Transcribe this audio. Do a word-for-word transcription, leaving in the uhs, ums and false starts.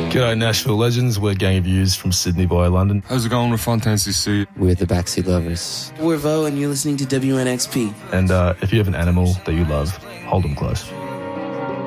G'day, Nashville Legends. We're Gang of Youths from Sydney via London. How's it going with Fontaine-C C? We're the Backseat Lovers. We're Vo, and you're listening to W N X P. And uh, if you have an animal that you love, hold them close.